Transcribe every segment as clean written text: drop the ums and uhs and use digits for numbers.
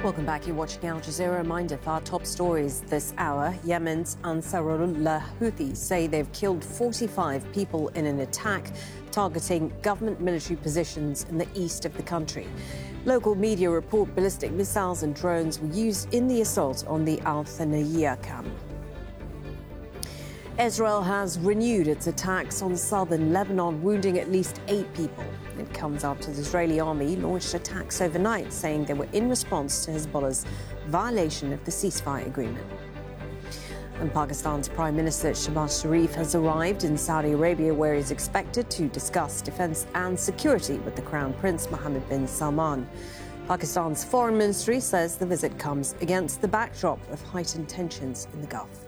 Welcome back. You're watching Al Jazeera. Reminder for our top stories this hour. Yemen's Ansarullah Houthis say they've killed 45 people in an attack targeting government military positions in the east of the country. Local media report ballistic missiles and drones were used in the assault on the Al Thaniyah camp. Israel has renewed its attacks on southern Lebanon, wounding at least 8 people. It comes after the Israeli army launched attacks overnight, saying they were in response to Hezbollah's violation of the ceasefire agreement. And Pakistan's Prime Minister Shehbaz Sharif has arrived in Saudi Arabia, where he's expected to discuss defence and security with the Crown Prince Mohammed bin Salman. Pakistan's Foreign Ministry says the visit comes against the backdrop of heightened tensions in the Gulf.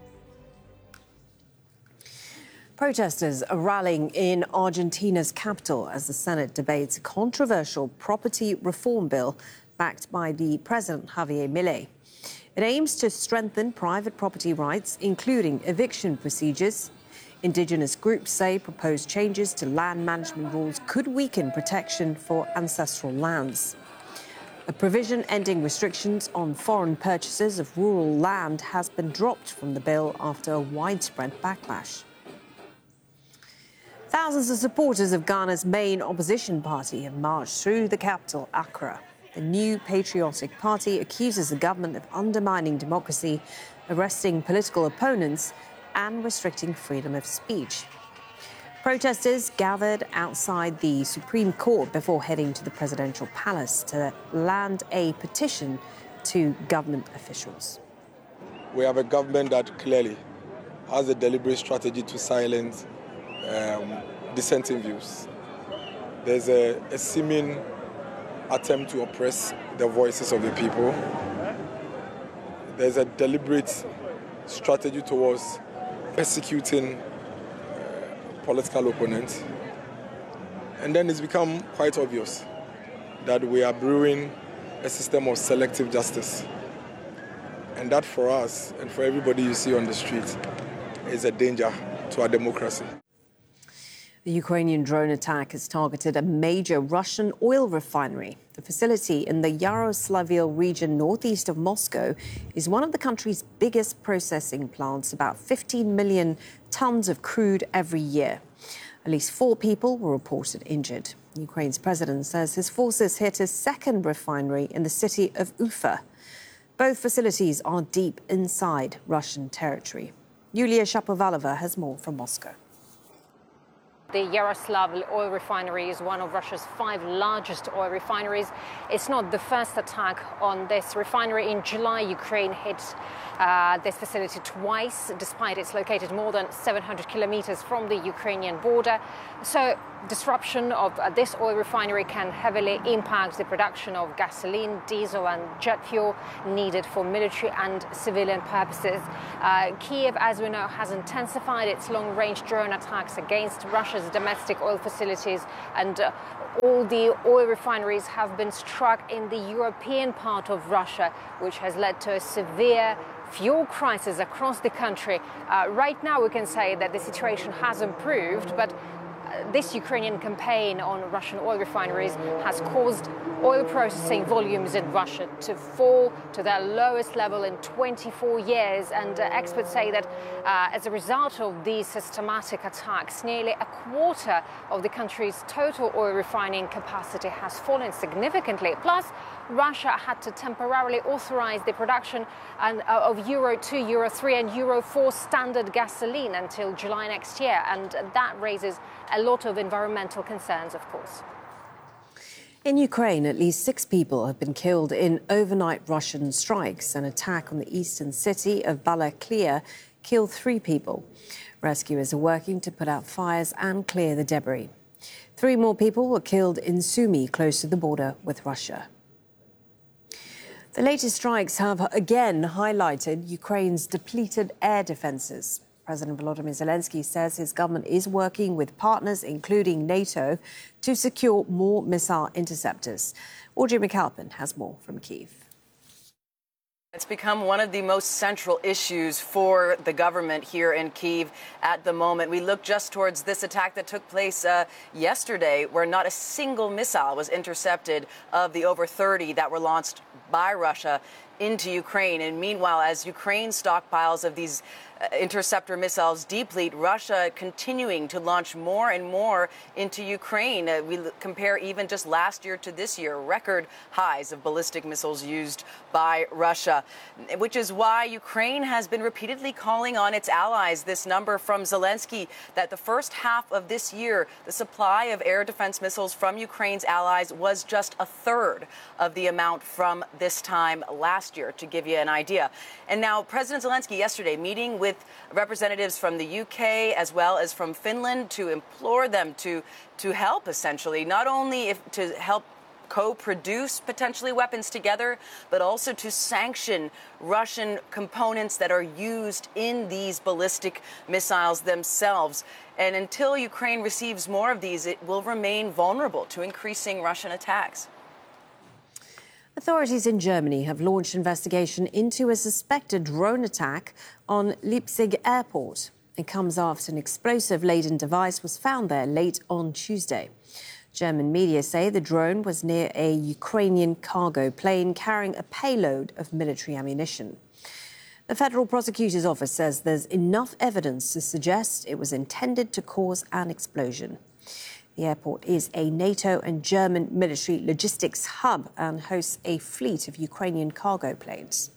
Protesters are rallying in Argentina's capital as the Senate debates a controversial property reform bill backed by the President Javier Milei. It aims to strengthen private property rights, including eviction procedures. Indigenous groups say proposed changes to land management rules could weaken protection for ancestral lands. A provision ending restrictions on foreign purchases of rural land has been dropped from the bill after a widespread backlash. Thousands of supporters of Ghana's main opposition party have marched through the capital, Accra. The New Patriotic Party accuses the government of undermining democracy, arresting political opponents, and restricting freedom of speech. Protesters gathered outside the Supreme Court before heading to the presidential palace to land a petition to government officials. We have a government that clearly has a deliberate strategy to silence dissenting views. There's a seeming attempt to oppress the voices of the people. There's a deliberate strategy towards persecuting political opponents. And then it's become quite obvious that we are brewing a system of selective justice. And that for us and for everybody you see on the street is a danger to our democracy. The Ukrainian drone attack has targeted a major Russian oil refinery. The facility in the Yaroslavl region northeast of Moscow is one of the country's biggest processing plants, about 15 million tons of crude every year. At least 4 people were reported injured. Ukraine's president says his forces hit a second refinery in the city of Ufa. Both facilities are deep inside Russian territory. Yulia Shapovalova has more from Moscow. The Yaroslavl oil refinery is one of Russia's 5 largest oil refineries. It's not the first attack on this refinery. In July, Ukraine hit this facility twice, despite it's located more than 700 kilometers from the Ukrainian border. So disruption of this oil refinery can heavily impact the production of gasoline, diesel and jet fuel needed for military and civilian purposes. Kiev, as we know, has intensified its long-range drone attacks against Russia's domestic oil facilities, and all the oil refineries have been struck in the European part of Russia, which has led to a severe fuel crisis across the country. Right now we can say that the situation has improved, but this Ukrainian campaign on Russian oil refineries has caused oil processing volumes in Russia to fall to their lowest level in 24 years. And experts say that as a result of these systematic attacks, nearly a quarter of the country's total oil refining capacity has fallen significantly. Plus, Russia had to temporarily authorize the production of Euro 2, Euro 3 and Euro 4 standard gasoline until July next year. And that raises a lot of environmental concerns, of course. In Ukraine, at least 6 people have been killed in overnight Russian strikes. An attack on the eastern city of Balaklia killed 3 people. Rescuers are working to put out fires and clear the debris. 3 more people were killed in Sumy, close to the border with Russia. The latest strikes have again highlighted Ukraine's depleted air defences. President Volodymyr Zelensky says his government is working with partners, including NATO, to secure more missile interceptors. Audrey McAlpin has more from Kyiv. It's become one of the most central issues for the government here in Kyiv at the moment. We look just towards this attack that took place yesterday, where not a single missile was intercepted of the over 30 that were launched by Russia into Ukraine. And meanwhile, as Ukraine's stockpiles of these interceptor missiles deplete, Russia continuing to launch more and more into Ukraine. We compare even just last year to this year, record highs of ballistic missiles used by Russia, which is why Ukraine has been repeatedly calling on its allies. This number from Zelensky that the first half of this year, the supply of air defense missiles from Ukraine's allies was just a third of the amount from this time last year, to give you an idea. And now President Zelensky yesterday meeting with representatives from the UK as well as from Finland to implore them to help, essentially, not only to help co-produce potentially weapons together, but also to sanction Russian components that are used in these ballistic missiles themselves. And until Ukraine receives more of these, it will remain vulnerable to increasing Russian attacks. Authorities in Germany have launched investigation into a suspected drone attack on Leipzig airport. It comes after an explosive-laden device was found there late on Tuesday. German media say the drone was near a Ukrainian cargo plane carrying a payload of military ammunition. The Federal Prosecutor's Office says there's enough evidence to suggest it was intended to cause an explosion. The airport is a NATO and German military logistics hub and hosts a fleet of Ukrainian cargo planes.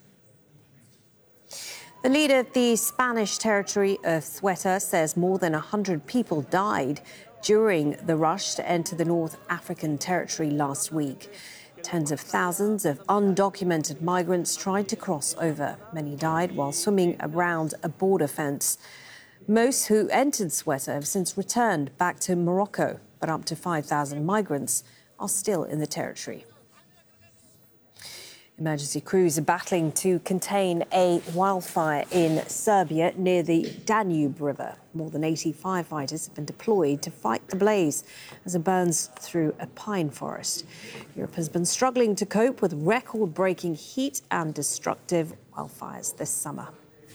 The leader of the Spanish territory of Ceuta says more than 100 people died during the rush to enter the North African territory last week. Tens of thousands of undocumented migrants tried to cross over. Many died while swimming around a border fence. Most who entered Ceuta have since returned back to Morocco, but up to 5,000 migrants are still in the territory. Emergency crews are battling to contain a wildfire in Serbia near the Danube River. More than 80 firefighters have been deployed to fight the blaze as it burns through a pine forest. Europe has been struggling to cope with record-breaking heat and destructive wildfires this summer.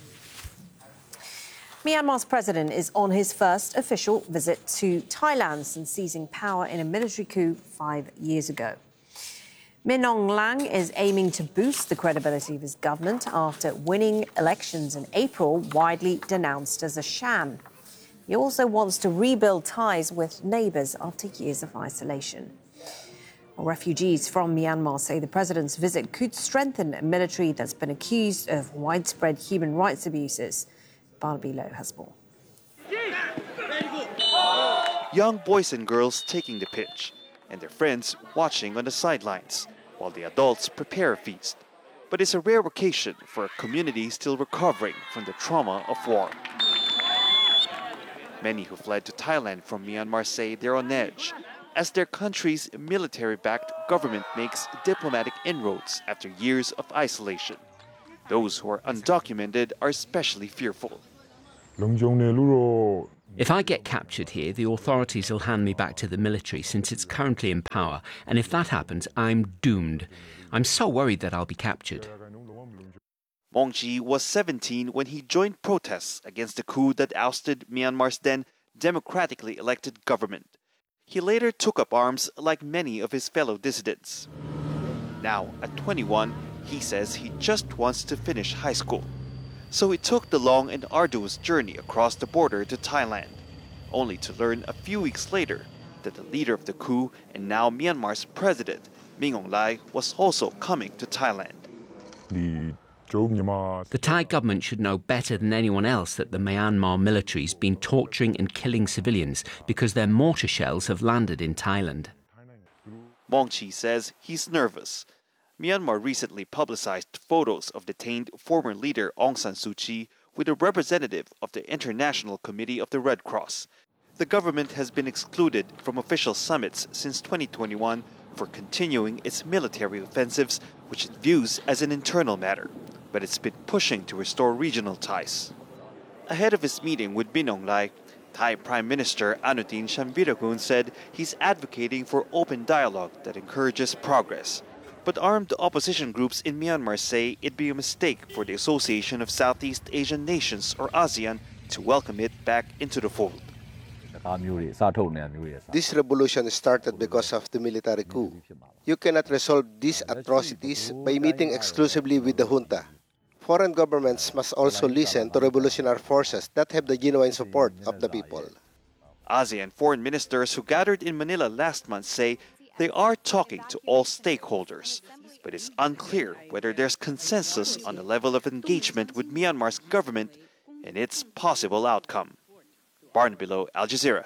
Myanmar's president is on his first official visit to Thailand since seizing power in a military coup 5 years ago. Min Aung Hlaing is aiming to boost the credibility of his government after winning elections in April, widely denounced as a sham. He also wants to rebuild ties with neighbours after years of isolation. Well, refugees from Myanmar say the president's visit could strengthen a military that's been accused of widespread human rights abuses. Barnaby Lowe has more. Young boys and girls taking the pitch, and their friends watching on the sidelines, while the adults prepare a feast. But it's a rare occasion for a community still recovering from the trauma of war. Many who fled to Thailand from Myanmar say they're on edge, as their country's military-backed government makes diplomatic inroads after years of isolation. Those who are undocumented are especially fearful. If I get captured here, the authorities will hand me back to the military since it's currently in power. And if that happens, I'm doomed. I'm so worried that I'll be captured. Maung Chi was 17 when he joined protests against the coup that ousted Myanmar's then democratically elected government. He later took up arms like many of his fellow dissidents. Now, at 21, he says he just wants to finish high school. So he took the long and arduous journey across the border to Thailand, only to learn a few weeks later that the leader of the coup and now Myanmar's president, Min Aung Hlaing, was also coming to Thailand. The Thai government should know better than anyone else that the Myanmar military's been torturing and killing civilians because their mortar shells have landed in Thailand. Maung Chi says he's nervous. Myanmar recently publicized photos of detained former leader Aung San Suu Kyi with a representative of the International Committee of the Red Cross. The government has been excluded from official summits since 2021 for continuing its military offensives, which it views as an internal matter, but it's been pushing to restore regional ties. Ahead of his meeting with Min Aung Hlaing, Thai Prime Minister Anutin Charnvirakul said he's advocating for open dialogue that encourages progress. But armed opposition groups in Myanmar say it'd be a mistake for the Association of Southeast Asian Nations, or ASEAN, to welcome it back into the fold. This revolution started because of the military coup. You cannot resolve these atrocities by meeting exclusively with the junta. Foreign governments must also listen to revolutionary forces that have the genuine support of the people. ASEAN foreign ministers who gathered in Manila last month say they are talking to all stakeholders, but it's unclear whether there's consensus on the level of engagement with Myanmar's government and its possible outcome. Barnaby Low, Al Jazeera.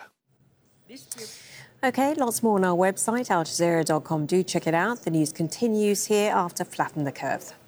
OK, lots more on our website, aljazeera.com. Do check it out. The news continues here after Flatten the Curve.